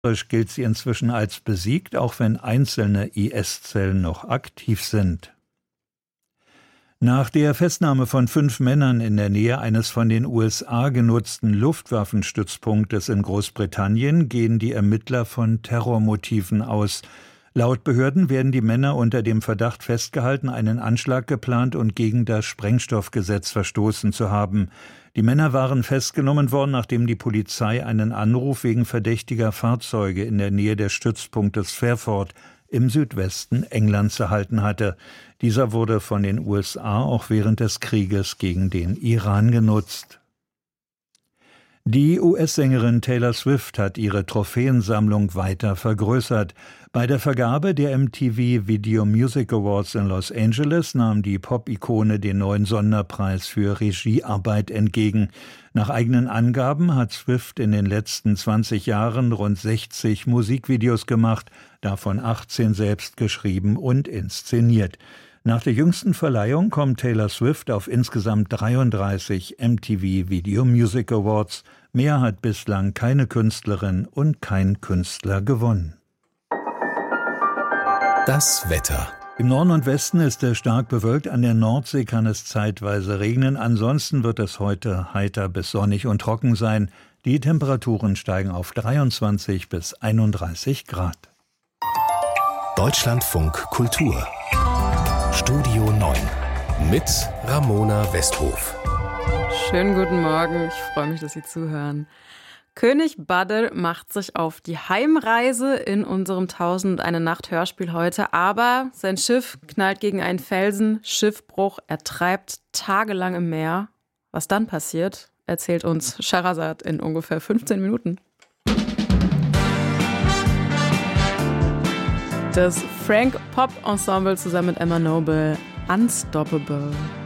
gilt sie inzwischen als besiegt, auch wenn einzelne IS-Zellen noch aktiv sind. Nach der Festnahme von 5 Männern in der Nähe eines von den USA genutzten Luftwaffenstützpunktes in Großbritannien gehen die Ermittler von Terrormotiven aus. Laut Behörden werden die Männer unter dem Verdacht festgehalten, einen Anschlag geplant und gegen das Sprengstoffgesetz verstoßen zu haben. Die Männer waren festgenommen worden, nachdem die Polizei einen Anruf wegen verdächtiger Fahrzeuge in der Nähe des Stützpunktes Fairford im Südwesten Englands erhalten hatte. Dieser wurde von den USA auch während des Krieges gegen den Iran genutzt. Die US-Sängerin Taylor Swift hat ihre Trophäensammlung weiter vergrößert. Bei der Vergabe der MTV Video Music Awards in Los Angeles nahm die Pop-Ikone den neuen Sonderpreis für Regiearbeit entgegen. Nach eigenen Angaben hat Swift in den letzten 20 Jahren rund 60 Musikvideos gemacht, davon 18 selbst geschrieben und inszeniert. Nach der jüngsten Verleihung kommt Taylor Swift auf insgesamt 33 MTV Video Music Awards. Mehr hat bislang keine Künstlerin und kein Künstler gewonnen. Das Wetter. Im Norden und Westen ist es stark bewölkt, an der Nordsee kann es zeitweise regnen. Ansonsten wird es heute heiter bis sonnig und trocken sein. Die Temperaturen steigen auf 23 bis 31 Grad. Deutschlandfunk Kultur. Studio 9 mit Ramona Westhof. Schönen guten Morgen, ich freue mich, dass Sie zuhören. König Badr macht sich auf die Heimreise in unserem 1001 Nacht Hörspiel heute, aber sein Schiff knallt gegen einen Felsen, Schiffbruch, er treibt tagelang im Meer. Was dann passiert, erzählt uns Scheherazade in ungefähr 15 Minuten. Das Frank Pop Ensemble zusammen mit Emma Noble, Unstoppable.